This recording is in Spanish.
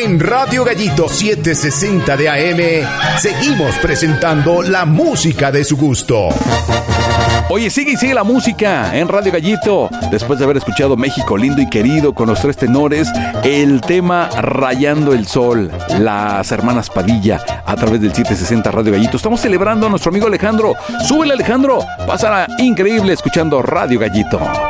En Radio Gallito 760 de AM seguimos presentando la música de su gusto. Oye, sigue y sigue la música en Radio Gallito. Después de haber escuchado México lindo y querido con los tres tenores, el tema Rayando el Sol, las hermanas Padilla, a través del 760 Radio Gallito. Estamos celebrando a nuestro amigo Alejandro. Súbele, Alejandro. Pasará increíble escuchando Radio Gallito.